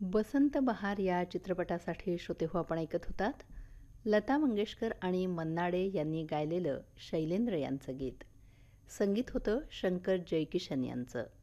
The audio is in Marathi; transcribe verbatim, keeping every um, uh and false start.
बसंत बहार या चित्रपटासाठी श्रोते हो आपण ऐकत होतात लता मंगेशकर आणि मन्ना डे यांनी गायलेलं शैलेंद्र यांचं गीत. संगीत होतं शंकर जयकिशन यांचं.